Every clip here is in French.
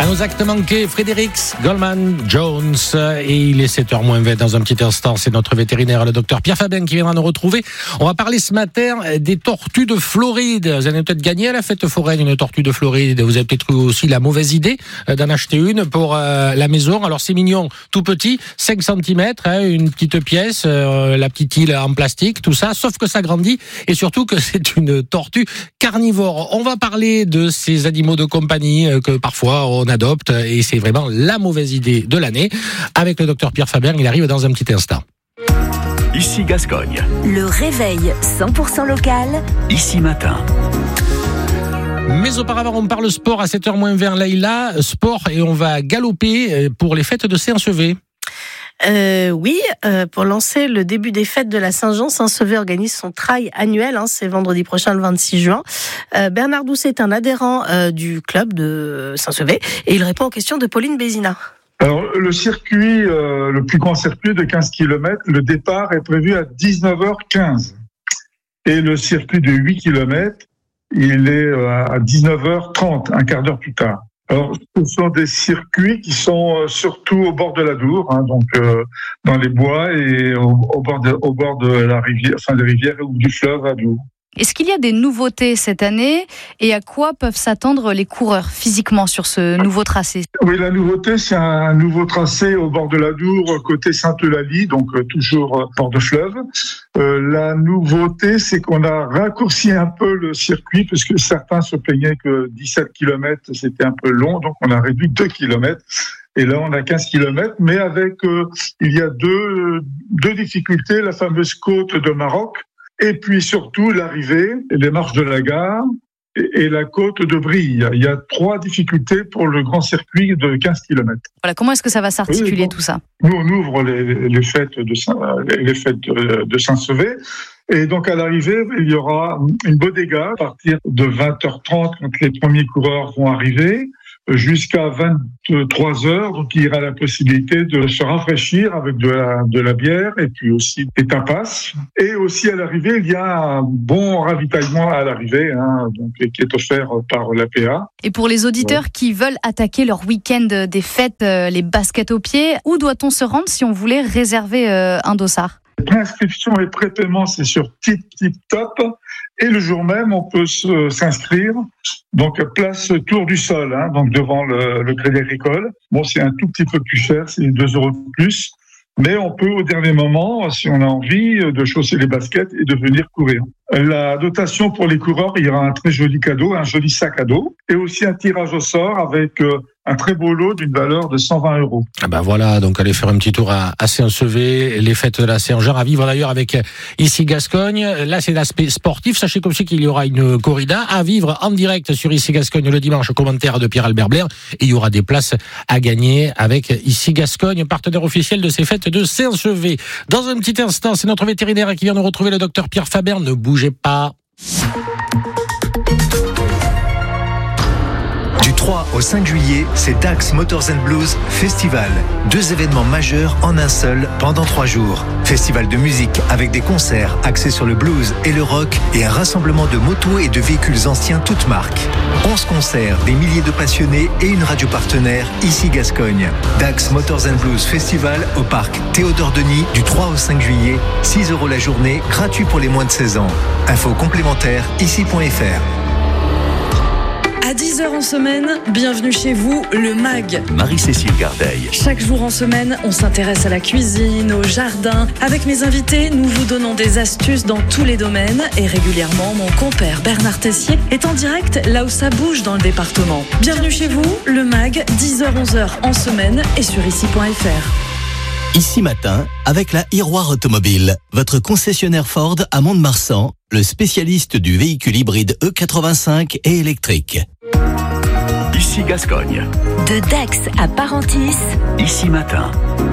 À nos actes manqués, Fredericks, Goldman, Jones, et il est 7h20 dans un petit instant. C'est notre vétérinaire, le docteur Pierre Fabien, qui viendra nous retrouver. On va parler ce matin des tortues de Floride. Vous avez peut-être gagné à la fête foraine une tortue de Floride. Vous avez peut-être eu aussi la mauvaise idée d'en acheter une pour la maison. Alors c'est mignon, tout petit, 5 cm, une petite pièce, la petite île en plastique, tout ça, sauf que ça grandit et surtout que c'est une tortue carnivore. On va parler de ces animaux de compagnie que parfois on adopte et c'est vraiment la mauvaise idée de l'année. Avec le docteur Pierre Fabien, il arrive dans un petit instant. Ici Gascogne. Le réveil 100% local. Ici Matin. Mais auparavant, on parle sport à 7h20, Leïla. Sport et on va galoper pour les fêtes de Saint-Sevé. Oui, pour lancer le début des fêtes de la Saint-Jean, Saint-Sevé organise son trail annuel, c'est vendredi prochain, le 26 juin. Bernard Doucet est un adhérent du club de Saint-Sevé et il répond aux questions de Pauline Bézina. Alors, le circuit, le plus grand circuit de 15 km, le départ est prévu à 19h15. Et le circuit de 8 km, il est à 19h30, un quart d'heure plus tard. Alors, ce sont des circuits qui sont surtout au bord de l'Adour, donc dans les bois et au bord de la rivière, enfin des rivières ou du fleuve Adour. Est-ce qu'il y a des nouveautés cette année et à quoi peuvent s'attendre les coureurs physiquement sur ce nouveau tracé ? Oui, la nouveauté, c'est un nouveau tracé au bord de l'Adour, côté Sainte-Eulalie, donc toujours bord de fleuve. La nouveauté, c'est qu'on a raccourci un peu le circuit, puisque certains se plaignaient que 17 km, c'était un peu long, donc on a réduit 2 km. Et là, on a 15 km, mais avec, il y a deux difficultés, la fameuse côte de Maroc, et puis surtout l'arrivée, les marches de la gare et la côte de Brille. Il y a 3 difficultés pour le grand circuit de 15 km. Voilà, comment est-ce que ça va s'articuler tout ça ? Nous, on ouvre les fêtes de Saint-Sevé. Et donc, à l'arrivée, il y aura une bodega à partir de 20h30 quand les premiers coureurs vont arriver, jusqu'à 23h. Donc, il y aura la possibilité de se rafraîchir avec de la bière et puis aussi des tapas. Et aussi, à l'arrivée, il y a un bon ravitaillement à l'arrivée, donc, qui est offert par l'APA. Et pour les auditeurs qui veulent attaquer leur week-end des fêtes, les baskets aux pieds, où doit-on se rendre si on voulait réserver un dossard ? L'inscription et prépaiement, c'est sur Tip Top. Et le jour même, on peut s'inscrire. Donc, place Tour du Sol, donc devant le Crédit Agricole. Bon, c'est un tout petit peu plus cher, c'est 2 € de plus. Mais on peut, au dernier moment, si on a envie, de chausser les baskets et de venir courir. La dotation pour les coureurs, il y aura un très joli cadeau, un joli sac à dos. Et aussi un tirage au sort avec un très beau lot d'une valeur de 120 €. Ah ben voilà, donc allez faire un petit tour à Saint-Sevé, les fêtes de la Saint-Jean à vivre d'ailleurs avec Ici Gascogne. Là, c'est l'aspect sportif. Sachez aussi qu'il y aura une corrida à vivre en direct sur Ici Gascogne le dimanche, commentaire de Pierre-Albert Blair. Et il y aura des places à gagner avec Ici Gascogne, partenaire officiel de ces fêtes de Saint-Sevé. Dans un petit instant, c'est notre vétérinaire qui vient nous retrouver, le docteur Pierre Fabien. Ne bougez pas. Du 3 au 5 juillet, c'est Dax Motors & Blues Festival. 2 événements majeurs en un seul pendant 3 jours. Festival de musique avec des concerts axés sur le blues et le rock et un rassemblement de motos et de véhicules anciens toutes marques. 11 concerts, des milliers de passionnés et une radio partenaire, Ici Gascogne. Dax Motors & Blues Festival au parc Théodore Denis du 3 au 5 juillet. 6 € la journée, gratuit pour les moins de 16 ans. Infos complémentaires, ici.fr. À 10h en semaine, bienvenue chez vous, le MAG. Marie-Cécile Gardeil. Chaque jour en semaine, on s'intéresse à la cuisine, au jardin. Avec mes invités, nous vous donnons des astuces dans tous les domaines. Et régulièrement, mon compère Bernard Tessier est en direct là où ça bouge dans le département. Bienvenue chez vous, le MAG, 10h-11h en semaine et sur ici.fr. Ici Matin, avec la Iroir Automobile, votre concessionnaire Ford à Mont-de-Marsan, le spécialiste du véhicule hybride E85 et électrique. Ici Gascogne. De Dax à Parentis. Ici Matin.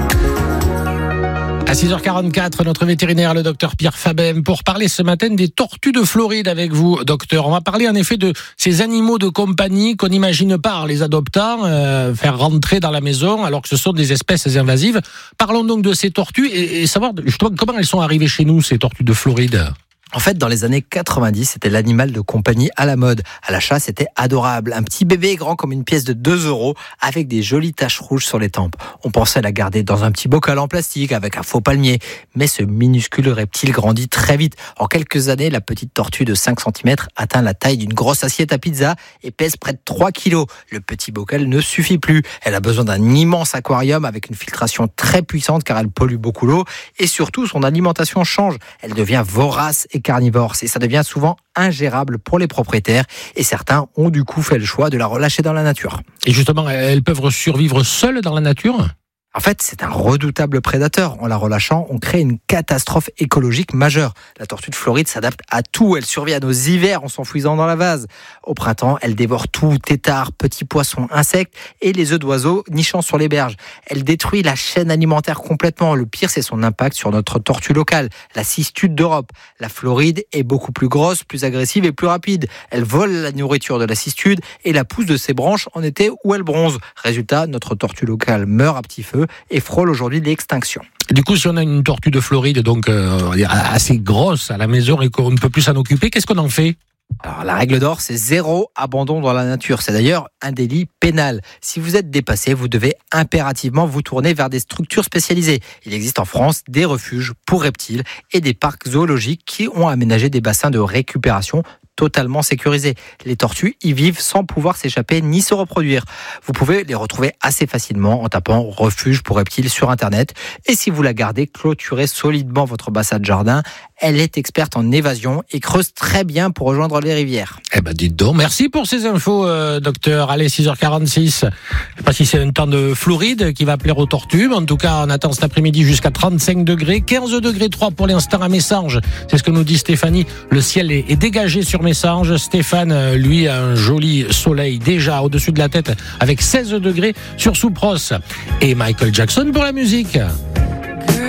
À 6h44, notre vétérinaire, le docteur Pierre Fabien, pour parler ce matin des tortues de Floride avec vous, docteur. On va parler en effet de ces animaux de compagnie qu'on n'imagine pas en les adoptant, faire rentrer dans la maison alors que ce sont des espèces invasives. Parlons donc de ces tortues et savoir justement comment elles sont arrivées chez nous, ces tortues de Floride. En fait, dans les années 90, c'était l'animal de compagnie à la mode. À l'achat, c'était adorable. Un petit bébé grand comme une pièce de 2 € avec des jolies taches rouges sur les tempes. On pensait la garder dans un petit bocal en plastique avec un faux palmier. Mais ce minuscule reptile grandit très vite. En quelques années, la petite tortue de 5 cm atteint la taille d'une grosse assiette à pizza et pèse près de 3 kg. Le petit bocal ne suffit plus. Elle a besoin d'un immense aquarium avec une filtration très puissante car elle pollue beaucoup l'eau. Et surtout, son alimentation change. Elle devient vorace et carnivore, et ça devient souvent ingérable pour les propriétaires et certains ont du coup fait le choix de la relâcher dans la nature. Et justement, elles peuvent survivre seules dans la nature ? En fait, c'est un redoutable prédateur. En la relâchant, on crée une catastrophe écologique majeure. La tortue de Floride s'adapte à tout. Elle survit à nos hivers en s'enfouissant dans la vase. Au printemps, elle dévore tout, têtards, petits poissons, insectes et les œufs d'oiseaux nichant sur les berges. Elle détruit la chaîne alimentaire complètement. Le pire, c'est son impact sur notre tortue locale, la cistude d'Europe. La Floride est beaucoup plus grosse, plus agressive et plus rapide. Elle vole la nourriture de la cistude et la pousse de ses branches en été où elle bronze. Résultat, notre tortue locale meurt à petit feu et frôle aujourd'hui l'extinction. Du coup, si on a une tortue de Floride donc assez grosse à la maison et qu'on ne peut plus s'en occuper, qu'est-ce qu'on en fait ? Alors, la règle d'or, c'est 0 abandon dans la nature. C'est d'ailleurs un délit pénal. Si vous êtes dépassé, vous devez impérativement vous tourner vers des structures spécialisées. Il existe en France des refuges pour reptiles et des parcs zoologiques qui ont aménagé des bassins de récupération totalement sécurisés. Les tortues y vivent sans pouvoir s'échapper ni se reproduire. Vous pouvez les retrouver assez facilement en tapant refuge pour reptiles sur Internet. Et si vous la gardez, clôturez solidement votre bassin de jardin. Elle est experte en évasion et creuse très bien pour rejoindre les rivières. Eh ben, dites donc. Merci pour ces infos, docteur. Allez, 6h46. Je sais pas si c'est un temps de Floride qui va plaire aux tortues, mais en tout cas, on attend cet après-midi jusqu'à 35 degrés. 15 degrés 3 pour l'instant à Messanges. C'est ce que nous dit Stéphanie. Le ciel est dégagé sur Messanges. Stéphane, lui, a un joli soleil déjà au-dessus de la tête avec 16 degrés sur Soupros. Et Michael Jackson pour la musique.